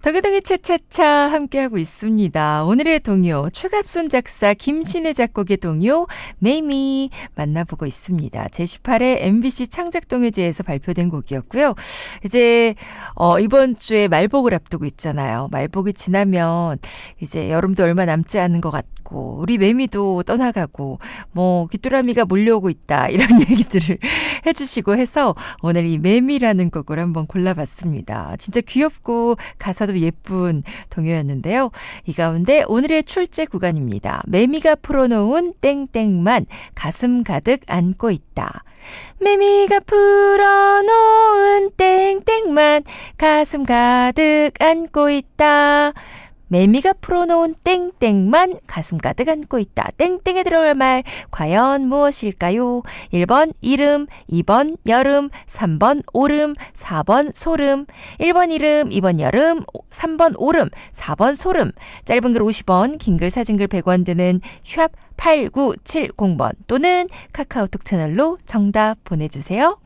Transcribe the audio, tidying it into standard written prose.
덕이덕이 차차차 함께하고 있습니다. 오늘의 동요 최갑순 작사 김신혜 작곡의 동요 매미 만나보고 있습니다. 제18회 MBC 창작동요제에서 발표된 곡이었고요. 이제 이번 주에 말복을 앞두고 있잖아요. 말복이 지나면 이제 여름도 얼마 남지 않은 것 같고 우리 매미도 떠나가고 뭐 귀뚜라미가 몰려오고 있다 이런 얘기들을 해주시고 해서 오늘 이 매미라는 곡을 한번 골라봤습니다. 진짜 귀엽고 가사도 예쁜 동요였는데요. 이 가운데 오늘의 출제 구간입니다. 매미가 풀어놓은 땡땡만 가슴 가득 안고 있다. 매미가 풀어놓은 땡땡만 가슴 가득 안고 있다. 매미가 풀어놓은 땡땡만 가슴 가득 안고 있다. 땡땡에 들어갈 말 과연 무엇일까요? 1번 이름, 2번 여름, 3번 오름, 4번 소름. 1번 이름, 2번 여름, 3번 오름, 4번 소름. 짧은 글 50원, 긴 글 사진 글 100원 드는 샵 8970번 또는 카카오톡 채널로 정답 보내주세요.